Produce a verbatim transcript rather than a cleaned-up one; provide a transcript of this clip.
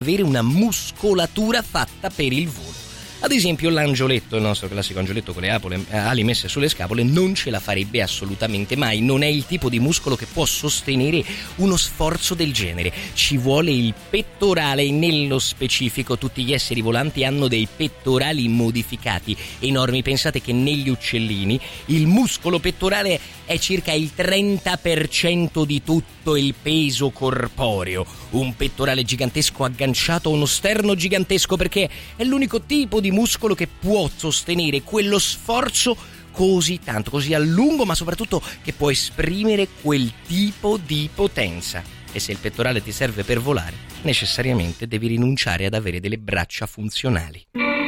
avere una muscolatura fatta per il volo. Ad esempio l'angioletto, il nostro classico angioletto con le apole, ali messe sulle scapole, non ce la farebbe assolutamente mai. Non è il tipo di muscolo che può sostenere uno sforzo del genere. Ci vuole il pettorale, e nello specifico tutti gli esseri volanti hanno dei pettorali modificati enormi. Pensate che negli uccellini il muscolo pettorale è circa il trenta per cento di tutto il peso corporeo. Un pettorale gigantesco agganciato a uno sterno gigantesco, perché è l'unico tipo di muscolo che può sostenere quello sforzo così tanto, così a lungo, ma soprattutto che può esprimere quel tipo di potenza. E se il pettorale ti serve per volare, necessariamente devi rinunciare ad avere delle braccia funzionali.